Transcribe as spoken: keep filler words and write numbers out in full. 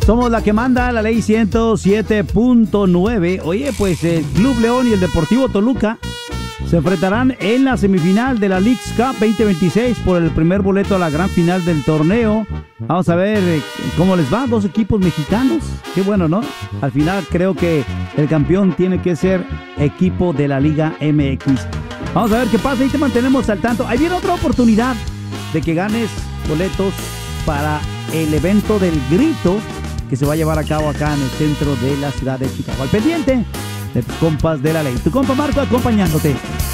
Somos la que manda, la ley ciento siete punto nueve. Oye, pues el Club León y el Deportivo Toluca se enfrentarán en la semifinal de la Leagues Cup veinte veintiséis por el primer boleto a la gran final del torneo. Vamos a ver eh, cómo les va. Dos equipos mexicanos. Qué bueno, ¿no? Al final creo que el campeón tiene que ser equipo de la Liga M X. Vamos a ver qué pasa y te mantenemos al tanto. Ahí viene otra oportunidad de que ganes boletos para el evento del grito que se va a llevar a cabo acá en el centro de la ciudad de Chicago. Al pendiente de tus compas de la ley. Tu compa Marco acompañándote.